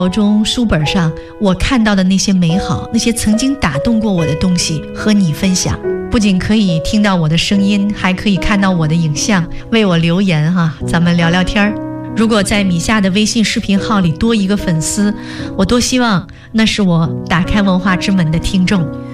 中书本上我看到的那些美好，那些曾经打动过我的东西和你分享。不仅可以听到我的声音，还可以看到我的影像，为我留言哈，咱们聊聊天儿。如果在米夏的微信视频号里多一个粉丝，我多希望那是我打开文化之门的听众。